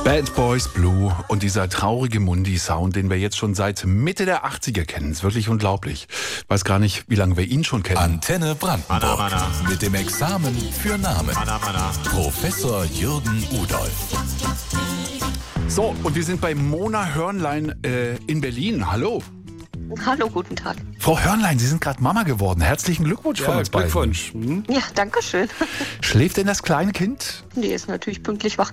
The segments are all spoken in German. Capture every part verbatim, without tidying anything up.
Bad Boys Blue und dieser traurige Mundi-Sound, den wir jetzt schon seit Mitte der achtziger kennen, ist wirklich unglaublich. Ich weiß gar nicht, wie lange wir ihn schon kennen. Antenne Brandenburg Mana, mana. mit dem Examen für Namen. Mana, mana. Professor Jürgen Udolf. So, und wir sind bei Mona Hörnlein äh, in Berlin. Hallo. Hallo, guten Tag. Frau Hörnlein, Sie sind gerade Mama geworden. Herzlichen Glückwunsch von Ja, uns beiden. Glückwunsch. Hm? Ja, danke schön. Schläft denn das kleine Kind? Die ist natürlich pünktlich wach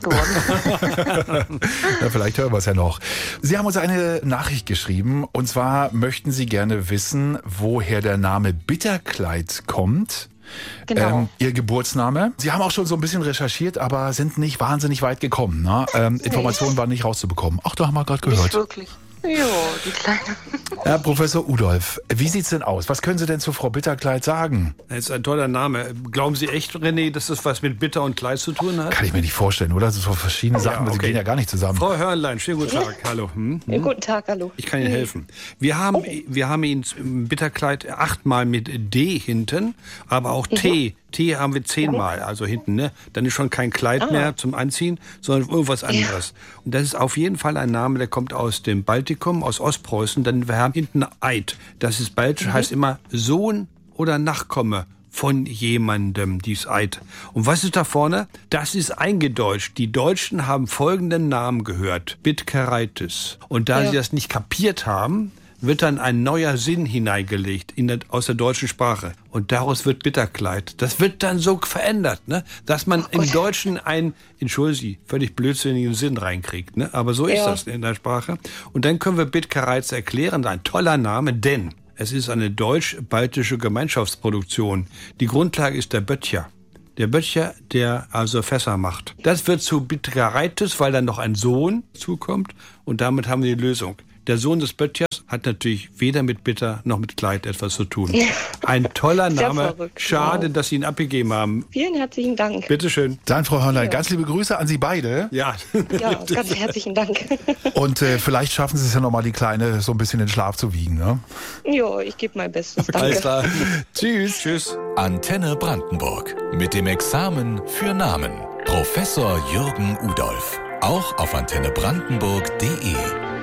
geworden. Na, vielleicht hören wir es ja noch. Sie haben uns eine Nachricht geschrieben. Und zwar möchten Sie gerne wissen, woher der Name Bitterkleid kommt. Genau. Ähm, Ihr Geburtsname. Sie haben auch schon so ein bisschen recherchiert, aber sind nicht wahnsinnig weit gekommen. Ne? Ähm, Informationen waren nicht rauszubekommen. Ach, da haben wir gerade Nicht gehört. wirklich. Ja, die Kleine. Herr Professor Udolf, wie sieht's denn aus? Was können Sie denn zu Frau Bitterkleid sagen? Das ist ein toller Name. Glauben Sie echt, René, dass das was mit Bitter und Kleid zu tun hat? Kann ich mir nicht vorstellen, oder? Das sind so verschiedene Sachen, Ja, die okay. gehen ja gar nicht zusammen. Frau Hörnlein, schönen guten Tag. Hallo. Hm? Ja, guten Tag, hallo. Ich kann Ihnen helfen. Wir haben, wir haben ihn im Bitterkleid achtmal mit D hinten, aber auch T. T haben wir zehnmal, also hinten, ne? Dann ist schon kein Kleid Ah. mehr zum Anziehen, sondern irgendwas anderes. Und das ist auf jeden Fall ein Name, der kommt aus dem Baltikum, aus Ostpreußen. Dann wir haben hinten Eid. Das ist baltisch, heißt immer Sohn oder Nachkomme von jemandem, dies Eid. Und was ist da vorne? Das ist eingedeutscht. Die Deutschen haben folgenden Namen gehört. Bitkereitis. Und da Ja. sie das nicht kapiert haben, wird dann ein neuer Sinn hineingelegt in der, aus der deutschen Sprache. Und daraus wird Bitterkleid. Das wird dann so verändert, ne? Dass man im Deutschen einen, entschuldigen Sie, völlig blödsinnigen Sinn reinkriegt. Ne? Aber so ist Ja. das in der Sprache. Und dann können wir Bitkereiz erklären. Ein toller Name, denn es ist eine deutsch-baltische Gemeinschaftsproduktion. Die Grundlage ist der Böttcher. Der Böttcher, der also Fässer macht. Das wird zu Bitkereitis, weil dann noch ein Sohn zukommt. Und damit haben wir die Lösung. Der Sohn des Böttchers hat natürlich weder mit Bitter noch mit Kleid etwas zu tun. Ein toller Sehr Name. verrückt. Schade, Wow. dass Sie ihn abgegeben haben. Vielen herzlichen Dank. Bitte schön. Dann, Frau Hörnlein, ganz liebe Grüße an Sie beide. Ja. Ja, ganz herzlichen Dank. Und äh, vielleicht schaffen Sie es ja nochmal, die Kleine so ein bisschen in Schlaf zu wiegen. Ne? Jo, ich gebe mein Bestes. Alles Danke. klar. Tschüss. Tschüss. Antenne Brandenburg mit dem Examen für Namen. Professor Jürgen Udolf. Auch auf antenne brandenburg punkt de.